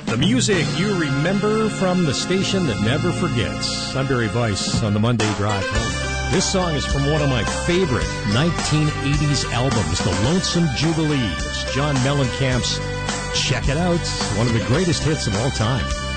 The music you remember from the station that never forgets. I'm Barry Weiss on the Monday Drive Home. This song is from one of my favorite 1980s albums, The Lonesome Jubilee. It's John Mellencamp's Check It Out, one of the greatest hits of all time.